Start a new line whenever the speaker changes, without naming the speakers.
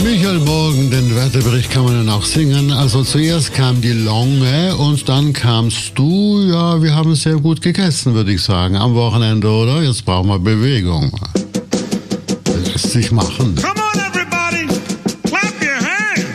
Michael Morgen, den Wetterbericht kann man dann auch singen. Also zuerst kam die Longe und dann kamst du. Ja, wir haben sehr gut gegessen, würde ich sagen, am Wochenende, oder? Jetzt brauchen wir Bewegung. Das lässt sich machen.